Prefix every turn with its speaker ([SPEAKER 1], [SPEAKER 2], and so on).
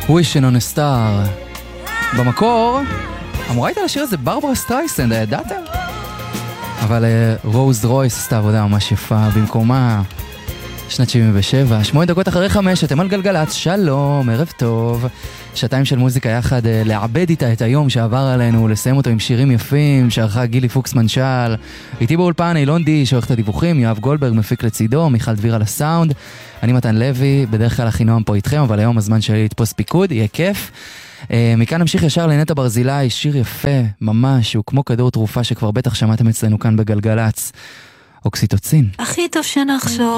[SPEAKER 1] Wishing on a Star. במקור, אמורה הייתה לשיר הזה ברברה סטרייסנד, ידעתם? אבל רוז רויס עשתה עבודה ממש יפה במקומה. שנת 77, 8 דקות אחרי 5, אתם על גלגלץ, שלום, ערב טוב. שעתיים של מוזיקה יחד, לעבד איתה את היום שעבר עלינו, לסיים אותו עם שירים יפים, שערכה גילי פוקסמן שעל. איתי באולפן אילון די, שעורך את הדיווחים, יואב גולדברג מפיק לצידו, מיכל דביר על הסאונד. אני מתן לוי, בדרך כלל הכי נועם פה איתכם, אבל היום הזמן שלי לתפוס פיקוד, יהיה כיף. מכאן נמשיך ישר לנטע ברזילי, שיר יפה, ממש, הוא כמו כדור תרופה שכבר בטח שמעתם אצלנו כאן בגלגלץ. אוקסיטוצין.
[SPEAKER 2] הכי טוב שנחשוב